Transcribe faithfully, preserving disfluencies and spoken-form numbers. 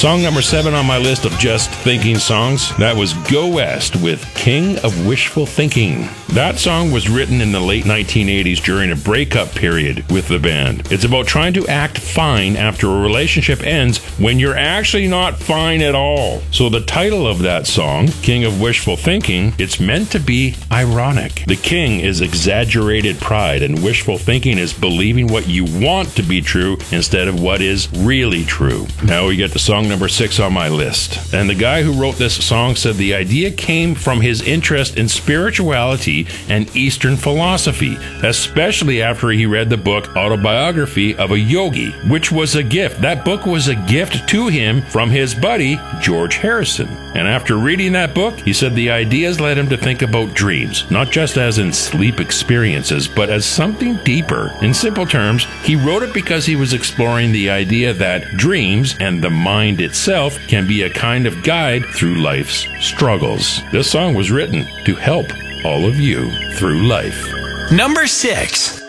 Song number seven on my list of just thinking songs, that was Go West with King of Wishful Thinking. That song was written in the late nineteen eighties during a breakup period with the band. It's about trying to act fine after a relationship ends when you're actually not fine at all. So the title of that song, King of Wishful Thinking, it's meant to be ironic. The king is exaggerated pride, and wishful thinking is believing what you want to be true instead of what is really true. Now we get to song number six on my list. And the guy who wrote this song said the idea came from his interest in spirituality and Eastern philosophy, especially after he read the book Autobiography of a Yogi, which was a gift. That book was a gift to him from his buddy, George Harrison. And after reading that book, he said the ideas led him to think about dreams, not just as in sleep experiences, but as something deeper. In simple terms, he wrote it because he was exploring the idea that dreams and the mind itself can be a kind of guide through life's struggles. This song was written to help all of you through life. Number six.